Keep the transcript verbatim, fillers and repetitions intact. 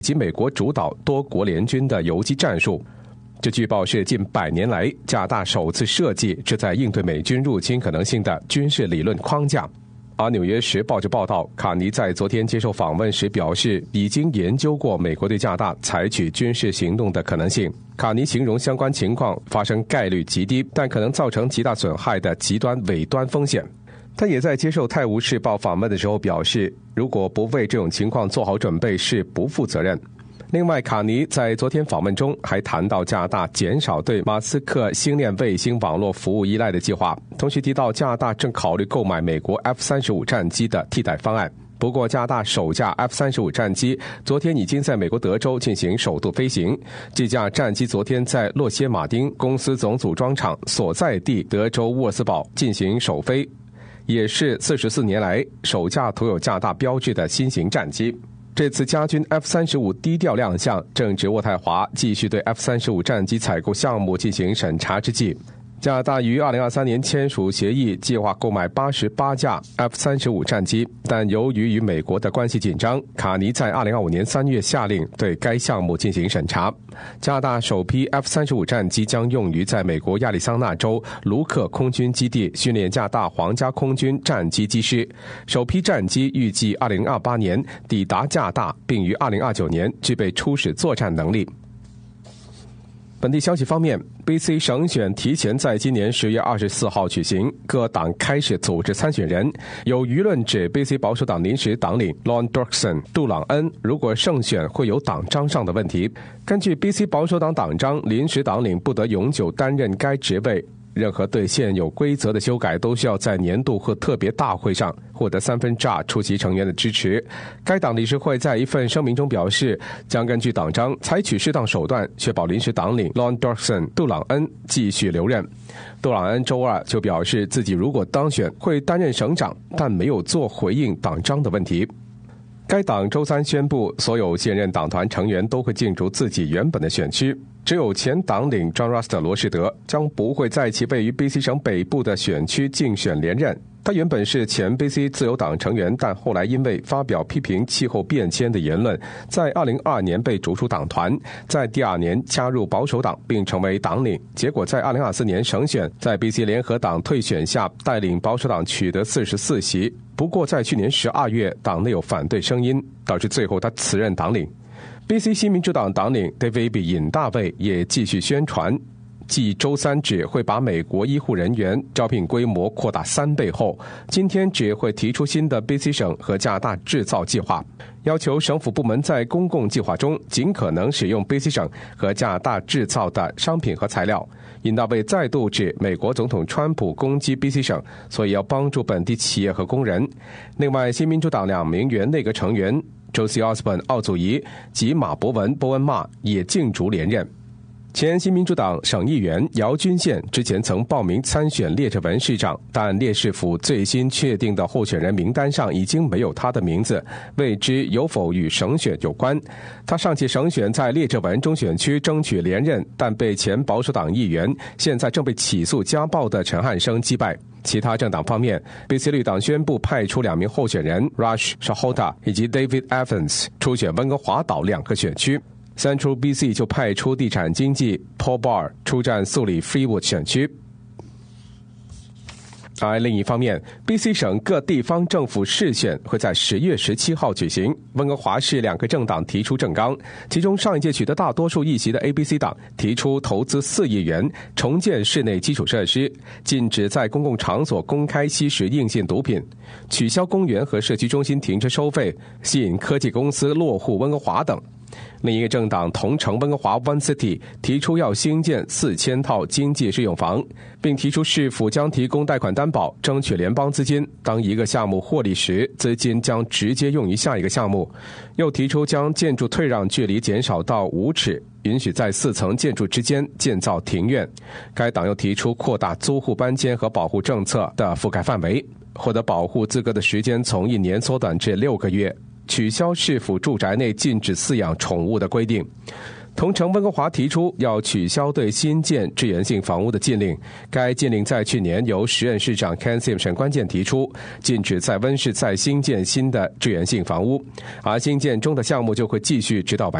及美国主导多国联军的游击战术。这据报是近百年来加拿大首次设计旨在应对美军入侵可能性的军事理论框架。而《纽约时报》就报道，卡尼在昨天接受访问时表示，已经研究过美国对加拿大采取军事行动的可能性。卡尼形容相关情况发生概率极低，但可能造成极大损害的极端尾端风险。他也在接受《泰晤士报》访问的时候表示，如果不为这种情况做好准备是不负责任。另外，卡尼在昨天访问中还谈到加拿大减少对马斯克星链卫星网络服务依赖的计划，同时提到加拿大正考虑购买美国 F 三十五 战机的替代方案。不过，加拿大首架 F 三十五 战机昨天已经在美国德州进行首度飞行。这架战机昨天在洛歇马丁公司总组装厂所在地德州沃尔斯堡进行首飞，也是四十四年来首架涂有加拿大标志的新型战机。这次加军 F 三十五 低调亮相，正值渥太华继续对 F 三十五 战机采购项目进行审查之际。加拿大于二零二三年签署协议，计划购买八十八架 F 三十五 战机，但由于与美国的关系紧张，卡尼在二零二五年三月下令对该项目进行审查。加拿大首批 F 三十五 战机将用于在美国亚利桑那州卢克空军基地训练加拿大皇家空军战机机师。首批战机预计二零二八年抵达加拿大，并于二零二九年具备初始作战能力。本地消息方面， B C 省选提前在今年十月二十四号举行，各党开始组织参选人。有舆论指 B C 保守党临时党领 Lon Dorkson 杜朗恩如果胜选会有党章上的问题。根据 B C 保守党党章，临时党领不得永久担任该职位，任何对现有规则的修改都需要在年度或特别大会上获得三分之二出席成员的支持。该党理事会在一份声明中表示，将根据党章采取适当手段，确保临时党领 Lon Dorkson 杜朗恩继续留任。杜朗恩周二就表示，自己如果当选会担任省长，但没有做回应党章的问题。该党周三宣布，所有现任党团成员都会进入自己原本的选区，只有前党领 John Rust 罗士德将不会在其位于 B C 省北部的选区竞选连任。他原本是前 B C 自由党成员，但后来因为发表批评气候变迁的言论，在二零二二年被逐出党团，在第二年加入保守党并成为党领，结果在二零二四年省选，在 B C 联合党退选下带领保守党取得四十四席。不过在去年十二月，党内有反对声音，导致最后他辞任党领。B C 新民主党党领 David 尹大卫也继续宣传，继周三指会把美国医护人员招聘规模扩大三倍后，今天指会提出新的 B C 省和加拿大制造计划，要求省府部门在公共计划中尽可能使用 B C 省和加拿大制造的商品和材料。尹大卫再度指美国总统川普攻击 B C 省，所以要帮助本地企业和工人。另外，新民主党两名原内阁成员周西奥斯本奥祖仪及马博文波恩骂也竞逐连任。前新民主党省议员姚君宪之前曾报名参选列治文市长，但列市府最新确定的候选人名单上已经没有他的名字，未知有否与省选有关。他上届省选在列治文中选区争取连任，但被前保守党议员现在正被起诉家暴的陈汉生击败。其他政党方面， B C 绿党宣布派出两名候选人 Rush Shahota 以及 David Evans 出选温哥华岛两个选区。Central B C 就派出地产经纪 Paul Barr 出战素里 Freewood 选区。而另一方面， B C 省各地方政府市选会在十月十七号举行。温哥华市两个政党提出政纲，其中上一届取得大多数议席的 A B C 党提出投资四亿元重建室内基础设施，禁止在公共场所公开吸食硬性毒品，取消公园和社区中心停车收费，吸引科技公司落户温哥华等。另一个政党同城温哥华 One City 提出要兴建四千套经济适用房，并提出市府将提供贷款担保，争取联邦资金，当一个项目获利时，资金将直接用于下一个项目。又提出将建筑退让距离减少到五尺，允许在四层建筑之间建造庭院。该党又提出扩大租户搬迁和保护政策的覆盖范围，获得保护资格的时间从一年缩短至六个月，取消市府住宅内禁止饲养宠物的规定。 同城温哥华提出要取消对新建支援性房屋的禁令，该禁令在去年由时任市长 Ken Simpson 关键提出，禁止在温市再新建新的支援性房屋，而新建中的项目就会继续直到